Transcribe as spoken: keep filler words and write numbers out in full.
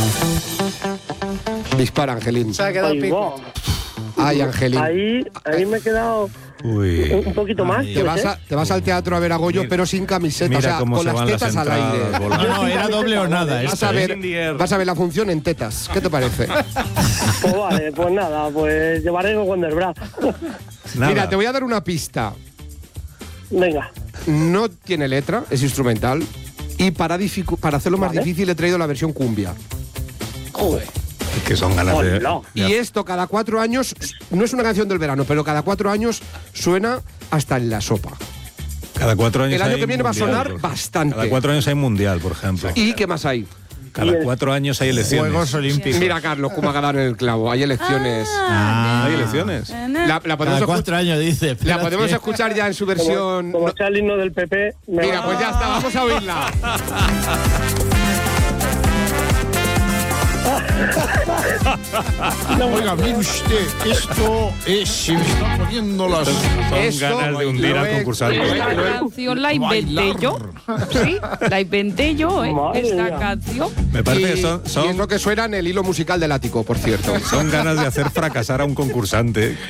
Dispara, Angelín. Se ha quedado Ay, pico. wow. Ay, Angelín. Ahí, ahí me he quedado Uy. un poquito más. Ay. Te ¿puede vas, ser? a, te vas al teatro a ver a Goyo, Mira, pero sin camiseta, Mira o sea, cómo con se las van las tetas al entradas aire. volando. No, no, era doble o nada Vas esto. a, ¿eh? ver, vas a ver la función en tetas. ¿Qué te parece? Pues vale, pues nada, pues llevaré el Wonderbra. Nada. Mira, te voy a dar una pista. Venga. No tiene letra, es instrumental. Y para, dificu- para hacerlo más Vale. difícil he traído la versión cumbia. Joder. Es que son ganas de... Hola. Y esto cada cuatro años, no es una canción del verano, pero cada cuatro años suena hasta en la sopa. Cada cuatro años El año hay que viene va a mundial, sonar por- bastante. Cada cuatro años hay mundial, por ejemplo. ¿Y qué más hay? Cada cuatro años hay elecciones. Juegos Olímpicos. Mira, Carlos, cómo ha dado en el clavo. Hay elecciones. ¿Hay elecciones? La, la podemos, Cada escu- cuatro años dice. la espérate. podemos escuchar ya en su Como, versión. como no- sea el himno del P P. Me Mira, va- pues ya está, vamos a oírla. Oiga, mire usted, esto es. Se me están poniendo las. Son Eso ganas de hundir lo al he- concursante. lo he- Esta lo he- canción la inventé Bailar. yo. Sí, la inventé yo, ¿eh? Madre Esta mía. canción. Me parece y, que son, y es son, lo que suena en el hilo musical del ático, por cierto. son ganas de hacer fracasar a un concursante.